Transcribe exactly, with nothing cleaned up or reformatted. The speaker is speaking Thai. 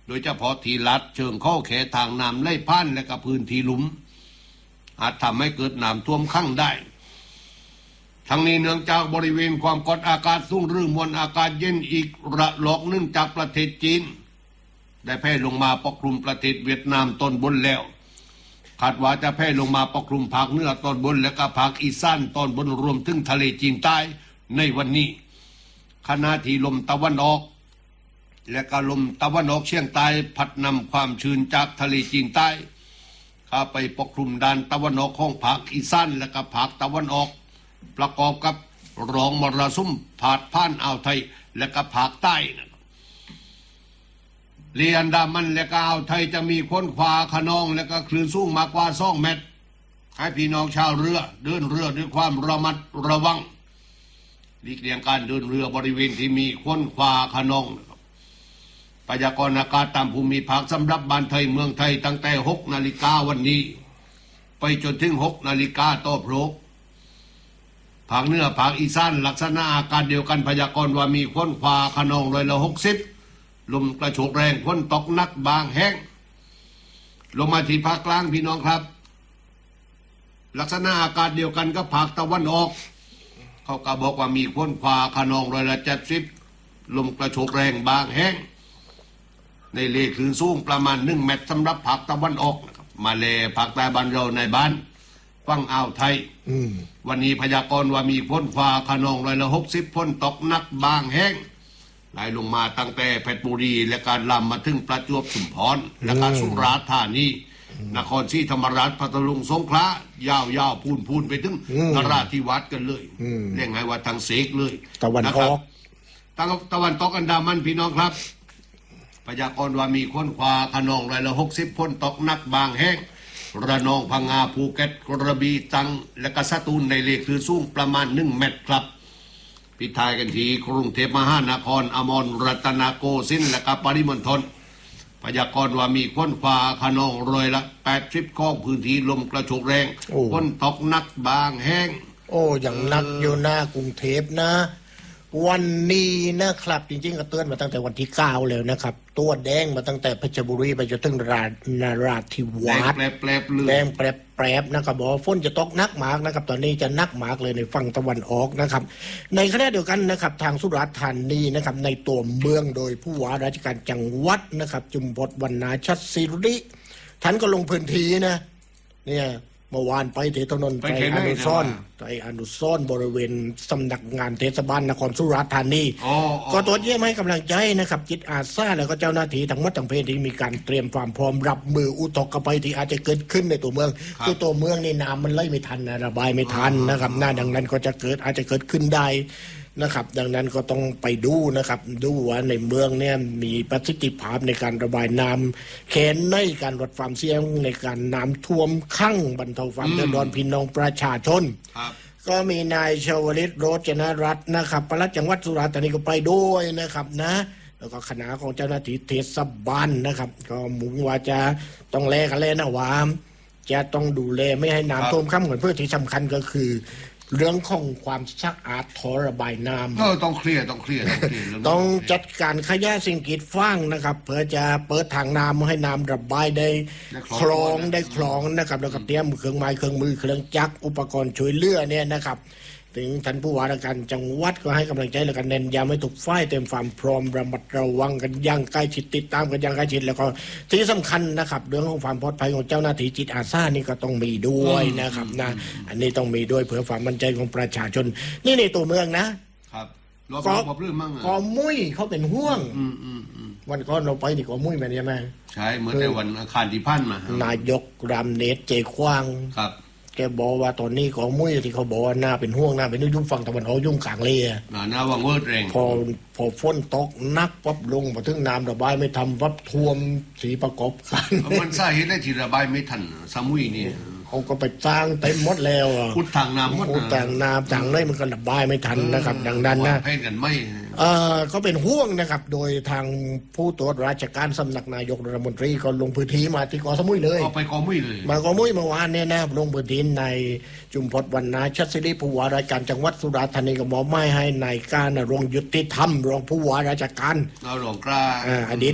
โดยเฉพาะที่ลัดเชิงเข้าแขทางน้ำไหลผ่านและก็พื้นที่หลุมอาจทำให้เกิดน้ำท่วมขังได้ทั้งนี้เนื่องจากบริเวณความกดอากาศสูงหรือมวลอากาศเย็นอีกระลอกหนึ่งจากประเทศจีนได้แผ่ลงมาปกคลุมประเทศเวียดนามตอนบนแล้วคาดว่าจะแผ่ลงมาปกคลุมภาคเหนือตอนบนและก็ภาคอีสานตอนบนรวมถึงทะเลจีนใต้ในวันนี้ขณะที่ลมตะวันออกและก็ลมตะวันออกเฉียงใต้พัดนำความชื้นจากทะเลจีนใต้เข้าไปปกคลุมด้านตะวันออกของภาคอีสานและก็ภาคตะวันออกประกอบกับรองมรสุมผาดผ่านอ่าวไทยและก็ภาคใต้นะเรียนดามันและก็อ่าวไทยจะมีค้นคว้าขนองและก็คลื่นสูงมากกว่าสองเมตรให้พี่น้องชาวเรือเดินเรือด้วยความระมัดระวังหลีกเลี่ยงการเดินเรือบริเวณที่มีค้นคว้าขนองพยากรณ์อากาศตามภูมิภาคสำหรับบ้านไทยเมืองไทยตั้งแต่หกนาฬิกาวันนี้ไปจนถึงหกนาฬิกาต่อพรกภาคเหนือภาคอีสานลักษณะอากาศเดียวกันพยากรณ์ว่ามีฝนฟ้าคะนองร้อยละหกสิบลมกระโชกแรงฝนตกหนักบางแห้งลงมาที่ภาคกลางพี่น้องครับลักษณะอากาศเดียวกันกับภาคตะวันออกเขาก็บอกว่ามีฝนฟ้าคะนองร้อยละเจ็ดสิบลมกระโชกแรงบางแห้งในเลขคลื่นสูงประมาณหนึ่งเมตรสำหรับภาคตะวันออกนะครับมาเลภาคใต้บ้านเราในบ้านฝั่งอ่าวไทยวันนี้พยากรณ์ว่ามีฝนฟ้าคะนองร้อยละหกสิบฝนตกหนักบางแห้งไหลลงมาตั้งแต่เพชรบุรีและการลำมาถึงประจวบชุมพรและการสุราษฎร์ธานีนครศรีธรรมราชพัทลุงสงขลายาวๆพูนๆไปถึงนราธิวาสกันเลยเรียกไงว่าทางเสกเลยตะวันออกทางตะวันตกอันดามันพี่น้องครับพยากรณ์ว่ามีฝนฟ้าคะนองร้อยละหกสิบฝนตกหนักบางแห้งระนองพังงาภูเก็ตกระบี่ตรังและกระสตูลในเลขคือสูงประมาณหนึ่งเมตรครับปิดท้ายกันที่กรุงเทพมหานครอมรรัตนโกสินทร์และก็ปริมณฑลพยากรณ์ว่ามีฝนฟ้าคะนองร้อยละแปดสิบของพื้นที่ลมกระโชกแรงฝนตกหนักบางแห้งโอ้อย่างหนักอยู่หน้ากรุงเทพนะวันนี้นะครับจริงๆก็เตือนมาตั้งแต่วันที่เก้าแล้วนะครับตัวแดงมาตั้งแต่เพชรบุรีไปจนถึงนราธิวาสแปรบๆเลยแดงแปรบๆนะครับบอกฝนจะตกหนักมากนะครับตอนนี้จะหนักมากเลยในฝั่งตะวันออกนะครับในขณะเดียวกันนะครับทางสุราษฎร์ธานีนะครับในตัวเมืองโดยผู้ว่าราชการจังหวัดนะครับจุมพลวรรณาชัดศิริท่านก็ลงพื้นที่นะเนี่ยเมื่อวานไปที่ถนนไตรอนุสรณ์ไตรอนุสรณ์บริเวณสำนักงานเทศบาลนครสุราษฎร์ธานีก็ตรวจเยี่ยมให้กำลังใจนะครับจิตอาสาแล้วก็เจ้าหน้าที่ทั้งหมดทั้งเพศที่มีการเตรียมความพร้อมรับมืออุทกภัยที่อาจจะเกิดขึ้นในตัวเมืองคือตัวเมืองนี่น้ำมันไหลไม่ทันระบายไม่ทันนะครับหน้าดังนั้นก็จะเกิดอาจจะเกิดขึ้นได้นะครับดังนั้นก็ต้องไปดูนะครับดูว่าในเมืองเนี่ยมีประสิทธิภาพในการระบายน้ำแค่ในการลดความเสี่ยงในการน้ำท่วมขังบรรเทาความเดือดร้อนพี่น้องประชาชนก็มีนายชวลิตโรจนรัตน์นะครับปลัดจังหวัดสุราษฎร์ธานีก็ไปด้วยนะครับนะแล้วก็คณะของเจ้าหน้าที่เทศบาลนะครับก็มุ่งว่าจะต้องแลกันเลยนะว่าจะต้องดูแลไม่ให้น้ำท่วมขังเหมือนเพื่อที่สำคัญก็คือเรื่องของความสะอาดท่อระบายน้ำเออต้องเคลียร์ต้องเคลียร์ต้องจัดการขยะสิ่งกีดขวางนะครับเพื่อจะเปิดทางน้ำให้น้ำระบายได้คลองได้คลองนะครับแล้วก็เตรียมเครื่องไม้เครื่องมือเครื่องจักรอุปกรณ์ช่วยเหลือเนี่ยนะครับถึงท่านผู้ว่าราชการจังหวัดก็ให้กำลังใจและกันเน้นย้ำให้ทุกฝ่ายเต็มความพร้อมระมัดระวังกันอย่างใกล้ชิดติดตามกันอย่างใกล้ชิดแล้วก็ที่สำคัญนะครับเรื่องของความปลอดภัยของเจ้าหน้าที่จิตอาสานี่ก็ต้องมีด้วยนะครับนะอันนี้ต้องมีด้วยเพื่อความมั่นใจของประชาชนนี่ในตัวเมืองนะครับก็ก็มุ้ยเขาเป็นห่วงวันก่อนเราไปนี่ก็มุ้ยแบบนี้ไหมใช่เหมือนในวันอังคารที่ผ่านมานายกรามเนตเจควางครับแกบอกว่าตอนนี้ของมุ้ยที่เขาบอกว่าน่าเป็นห่วงน่าเป็นยุ่งฝั่งตะวันออกยุ่งขางเลยน่าวังเวิร์ดแรงพอพอฝนตกนักปั๊บลงมาถึงน้ำระบายไม่ทำปั๊บท่วมสีประกอบกันมันสาเหตุได้ที่ระบายไม่ทันสมุยนี่เขาก็ไปสร้างเต็มหมดแล้วพุทธทางน้ำหมดพุทธทางน้ำทางเลยมันก็ระบายไม่ทันนะครับดังนั้นนะเพ่งกันไม่เออก็เป็นห่วงนะครับโดยทางผู้ตรวจราชการสำนักนายกรัฐมนตรีก็ลงพื้นที่มาที่เกาะสมุยเลยไปเกาะสมุยเลยมาเกาะสมุยเมื่อวานเนี่ยนะลงพื้นที่ในจุมพลวรรณาชัดศิริผู้ว่าราชการจังหวัดสุราษฎร์ธานีก็มอบหมายให้นายการณรงค์ยุติธรรมรองผู้ว่าราชการรองกล้าอดีต